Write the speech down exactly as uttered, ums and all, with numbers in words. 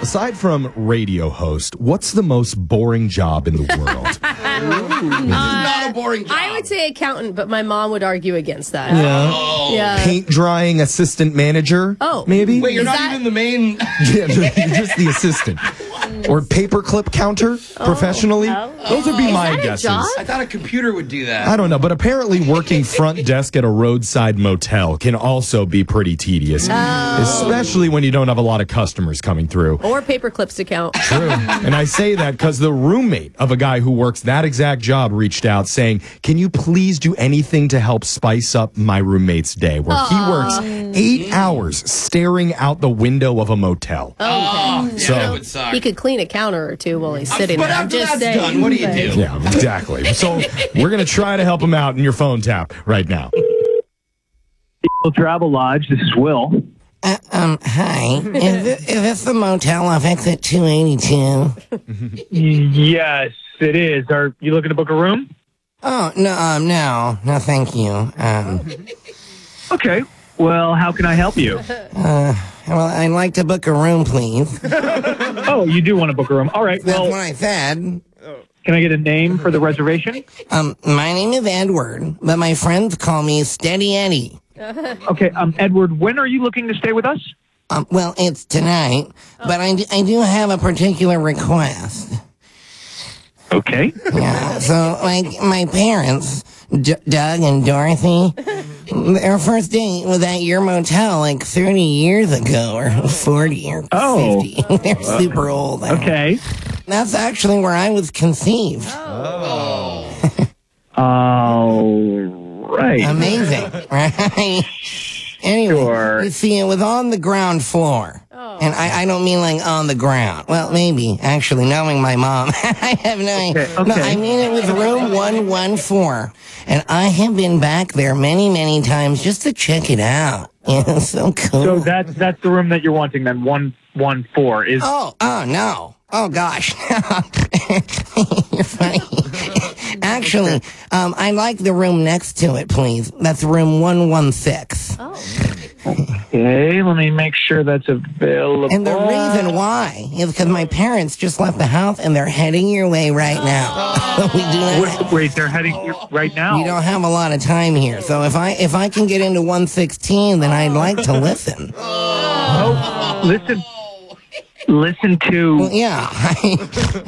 Aside from radio host, what's the most boring job in the world? This is not a boring job. I would say accountant, but my mom would argue against that. Yeah. Oh. Yeah. Paint drying assistant manager? Oh. Maybe? Wait, you're Is not that- even the main... Yeah, you're just the assistant. Or paperclip counter professionally? Those would be my that a guesses. job? I thought a computer would do that. I don't know, but apparently working front desk at a roadside motel can also be pretty tedious, especially when you don't have a lot of customers coming through. Or paper clips to count. True. And I say that because the roommate of a guy who works that exact job reached out saying, can you please do anything to help spice up my roommate's day, where he works eight hours staring out the window of a motel. Oh, yeah, So- that would suck. He could clean a counter or two while he's sitting but there. I'm after just that's saying. done, what do you do? Yeah, exactly. So we're going to try to help him out in your phone tap right now. Travel Lodge. This is Will. Uh, um, hi. Is this, is this the motel off exit two eighty-two? Yes, it is. Are you looking to book a room? Oh, no, um, no. No, thank you. Um, Okay. Well, how can I help you? uh, well, I'd like to book a room, please. That's Oh, you do want to book a room. All right. what Well, I said. can I get a name for the reservation? Um, my name is Edward, but my friends call me Steady Eddie. Okay. Um, Edward, when are you looking to stay with us? Um, well, it's tonight, but I, d- I do have a particular request. Okay. Yeah, so, like, my parents, D- Doug and Dorothy, their first date was at your motel like thirty years ago, or forty, or Oh. fifty. They're super old. I don't- Okay. That's actually where I was conceived. All right. Amazing, right? Anyway, Sure. you see, it was on the ground floor. And I, I don't mean like on the ground. Well, maybe, actually, knowing my mom. I have no idea. Okay, No, okay. I mean it was room one one four. And I have been back there many, many times just to check it out. Yeah, it's so cool. So that's that's the room that you're wanting then. One one four is. Oh, oh, no. Oh, gosh. You're funny. Actually, um, I like the room next to it, please. That's room one one six. Okay. Let me make sure that's available. And the reason why is because my parents just left the house and they're heading your way right now. we do not. Wait, wait, they're heading here right now. We don't have a lot of time here, so if I if I can get into one sixteen, then I'd like to listen. Oh, listen. Listen to. Yeah.